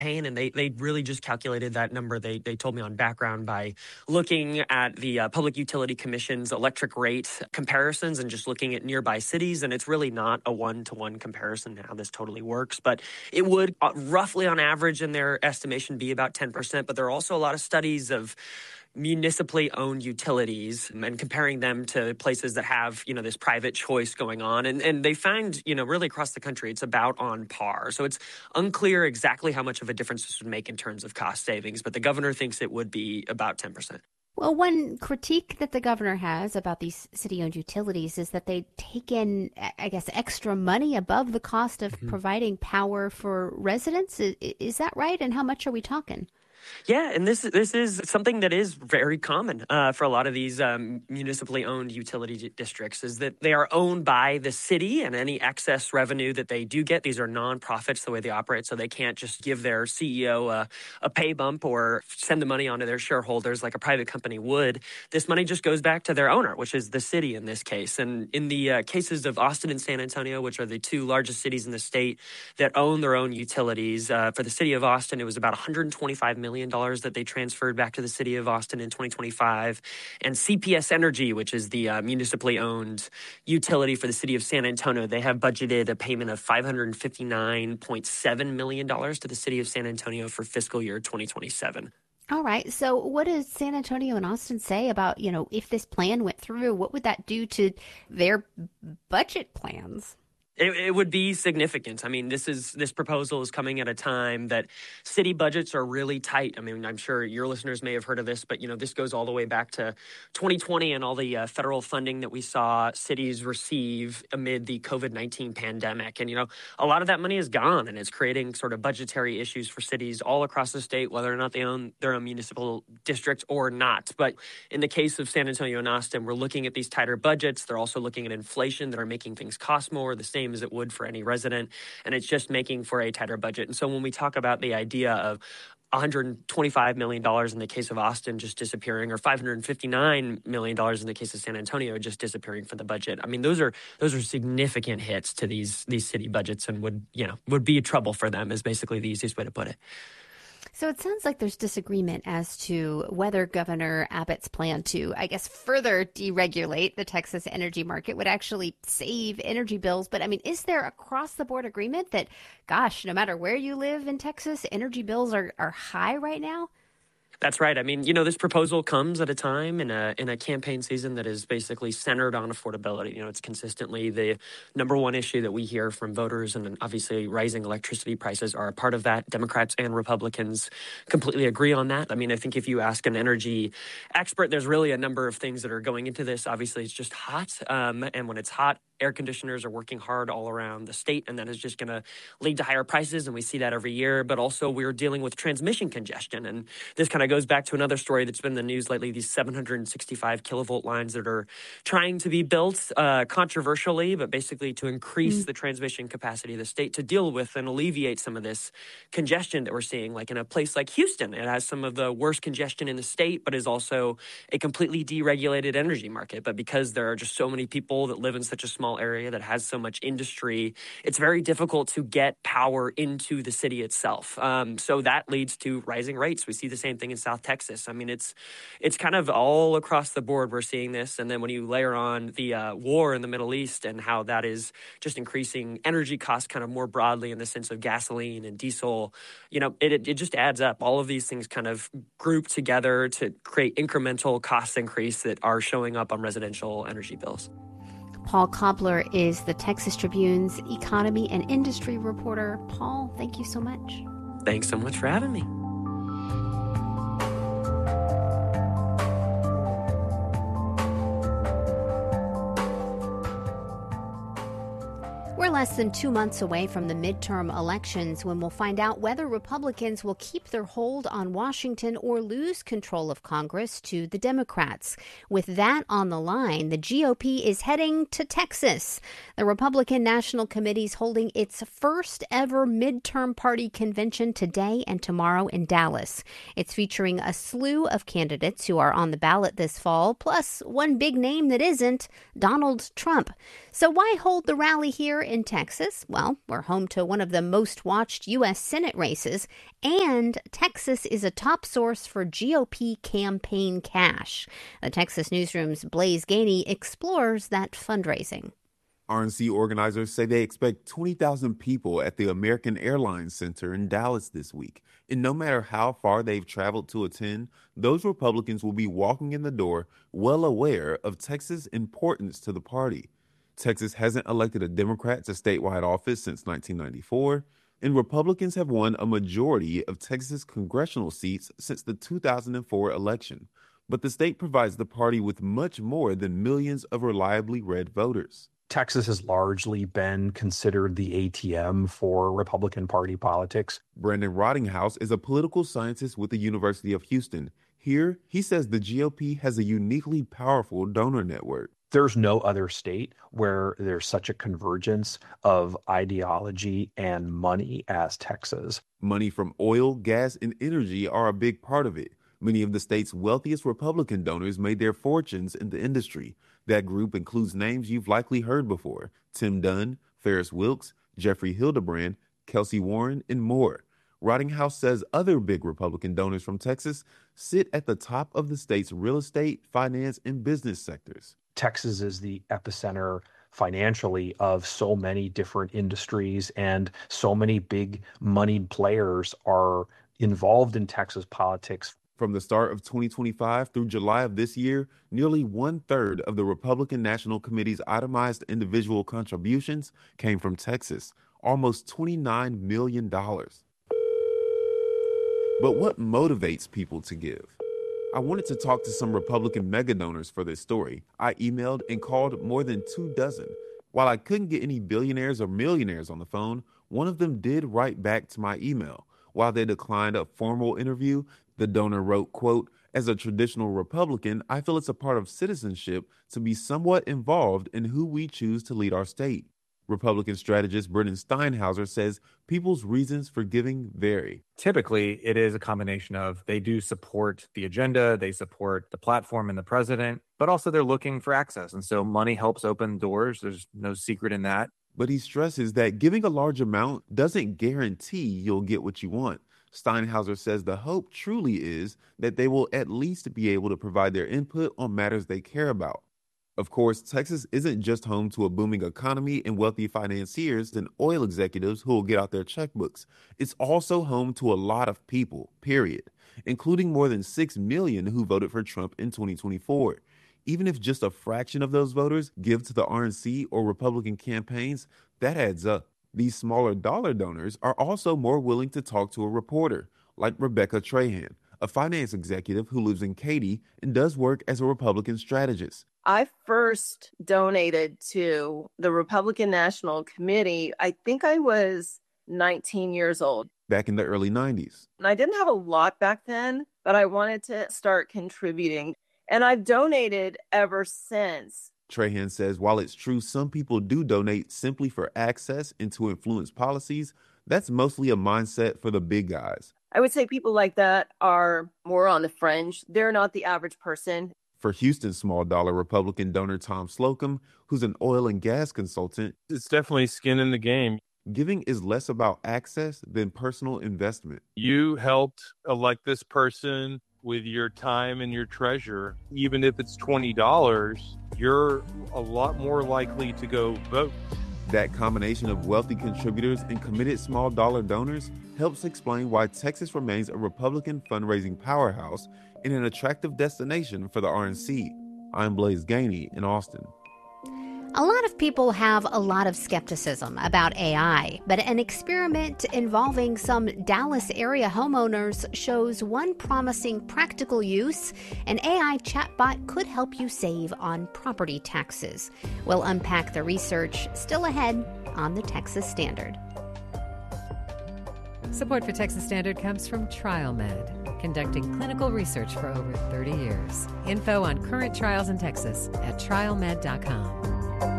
campaign, and they really just calculated that number. They told me on background by looking at the Public Utility Commission's electric rate comparisons and just looking at nearby cities. And it's really not a one-to-one comparison how this totally works, but it would roughly on average in their estimation be about 10%. But there are also a lot of studies of municipally owned utilities and comparing them to places that have, this private choice going on. And they find, really across the country, it's about on par. So it's unclear exactly how much of a difference this would make in terms of cost savings, but the governor thinks it would be about 10%. Well, one critique that the governor has about these city-owned utilities is that they take in, I guess, extra money above the cost of providing power for residents. Is that right? And how much are we talking? Yeah, and this is something that is very common for a lot of these municipally owned utility districts, is that they are owned by the city, and any excess revenue that they do get, these are nonprofits the way they operate, so they can't just give their CEO a pay bump or send the money onto their shareholders like a private company would. This money just goes back to their owner, which is the city in this case. And in the cases of Austin and San Antonio, which are the two largest cities in the state that own their own utilities, for the city of Austin, it was about $125 million that they transferred back to the city of Austin in 2025. And CPS Energy, which is the municipally owned utility for the city of San Antonio, they have budgeted a payment of $559.7 million to the city of San Antonio for fiscal year 2027. All right. So what does San Antonio and Austin say about, if this plan went through, what would that do to their budget plans? It would be significant. I mean, this proposal is coming at a time that city budgets are really tight. I mean, I'm sure your listeners may have heard of this, but, this goes all the way back to 2020 and all the federal funding that we saw cities receive amid the COVID-19 pandemic. And, a lot of that money is gone, and it's creating sort of budgetary issues for cities all across the state, whether or not they own their own municipal district or not. But in the case of San Antonio and Austin, we're looking at these tighter budgets. They're also looking at inflation that are making things cost more, the same as it would for any resident, and it's just making for a tighter budget. And so when we talk about the idea of $125 million in the case of Austin just disappearing, or $559 million in the case of San Antonio just disappearing from the budget, I mean, those are significant hits to these city budgets, and would be trouble for them, is basically the easiest way to put it. So it sounds like there's disagreement as to whether Governor Abbott's plan to, I guess, further deregulate the Texas energy market would actually save energy bills. But I mean, is there across the board agreement that, gosh, no matter where you live in Texas, energy bills are high right now? That's right. I mean, this proposal comes at a time in a campaign season that is basically centered on affordability. It's consistently the number one issue that we hear from voters, and obviously rising electricity prices are a part of that. Democrats and Republicans completely agree on that. I mean, I think if you ask an energy expert, there's really a number of things that are going into this. Obviously, it's just hot. And when it's hot, air conditioners are working hard all around the state, and that is just going to lead to higher prices, and we see that every year. But also, we're dealing with transmission congestion, and this kind of goes back to another story that's been in the news lately, these 765 kilovolt lines that are trying to be built controversially, but basically to increase the transmission capacity of the state to deal with and alleviate some of this congestion that we're seeing. Like in a place like Houston, it has some of the worst congestion in the state, but is also a completely deregulated energy market. But because there are just so many people that live in such a small area that has so much industry, it's very difficult to get power into the city itself. So that leads to rising rates. We see the same thing in South Texas. I mean, it's kind of all across the board we're seeing this. And then when you layer on the war in the Middle East and how that is just increasing energy costs kind of more broadly in the sense of gasoline and diesel, it just adds up. All of these things kind of group together to create incremental cost increase that are showing up on residential energy bills. Paul Cobbler is the Texas Tribune's economy and industry reporter. Paul, thank you so much. Thanks so much for having me. We're less than 2 months away from the midterm elections when we'll find out whether Republicans will keep their hold on Washington or lose control of Congress to the Democrats. With that on the line, the GOP is heading to Texas. The Republican National Committee is holding its first ever midterm party convention today and tomorrow in Dallas. It's featuring a slew of candidates who are on the ballot this fall, plus one big name that isn't, Donald Trump. So why hold the rally here in in Texas, well, we're home to one of the most watched U.S. Senate races, and Texas is a top source for GOP campaign cash. The Texas Newsroom's Blaise Gainey explores that fundraising. RNC organizers say they expect 20,000 people at the American Airlines Center in Dallas this week. And no matter how far they've traveled to attend, those Republicans will be walking in the door well aware of Texas' importance to the party. Texas hasn't elected a Democrat to statewide office since 1994, and Republicans have won a majority of Texas congressional seats since the 2004 election. But the state provides the party with much more than millions of reliably read voters. Texas has largely been considered the ATM for Republican Party politics. Brandon Rottinghouse is a political scientist with the University of Houston. Here, he says the GOP has a uniquely powerful donor network. There's no other state where there's such a convergence of ideology and money as Texas. Money from oil, gas, and energy are a big part of it. Many of the state's wealthiest Republican donors made their fortunes in the industry. That group includes names you've likely heard before: Tim Dunn, Ferris Wilks, Jeffrey Hildebrand, Kelsey Warren, and more. Rottinghouse says other big Republican donors from Texas sit at the top of the state's real estate, finance, and business sectors. Texas is the epicenter financially of so many different industries, and so many big moneyed players are involved in Texas politics. From the start of 2025 through July of this year, nearly 1/3 of the Republican National Committee's itemized individual contributions came from Texas, almost $29 million. But what motivates people to give? I wanted to talk to some Republican mega donors for this story. I emailed and called more than 24. While I couldn't get any billionaires or millionaires on the phone, one of them did write back to my email. While they declined a formal interview, the donor wrote, quote, "As a traditional Republican, I feel it's a part of citizenship to be somewhat involved in who we choose to lead our state." Republican strategist Brennan Steinhauser says people's reasons for giving vary. Typically, it is a combination of they do support the agenda, they support the platform and the president, but also they're looking for access. And so money helps open doors. There's no secret in that. But he stresses that giving a large amount doesn't guarantee you'll get what you want. Steinhauser says the hope truly is that they will at least be able to provide their input on matters they care about. Of course, Texas isn't just home to a booming economy and wealthy financiers and oil executives who will get out their checkbooks. It's also home to a lot of people, period, including more than 6 million who voted for Trump in 2024. Even if just a fraction of those voters give to the RNC or Republican campaigns, that adds up. These smaller dollar donors are also more willing to talk to a reporter, like Rebecca Trahan, a finance executive who lives in Katy and does work as a Republican strategist. I first donated to the Republican National Committee, I think I was 19 years old. Back in the early 90s. And I didn't have a lot back then, but I wanted to start contributing. And I've donated ever since. Trahan says while it's true some people do donate simply for access and to influence policies, that's mostly a mindset for the big guys. I would say people like that are more on the fringe. They're not the average person. For Houston small dollar Republican donor Tom Slocum, who's an oil and gas consultant, it's definitely skin in the game. Giving is less about access than personal investment. You helped elect this person with your time and your treasure. Even if it's $20, you're a lot more likely to go vote. That combination of wealthy contributors and committed small dollar donors helps explain why Texas remains a Republican fundraising powerhouse and an attractive destination for the RNC. I'm Blaise Gainey in Austin. A lot of people have a lot of skepticism about AI, but an experiment involving some Dallas area homeowners shows one promising practical use. An AI chatbot could help you save on property taxes. We'll unpack the research still ahead on the Texas Standard. Support for Texas Standard comes from TrialMed, conducting clinical research for over 30 years. Info on current trials in Texas at trialmed.com.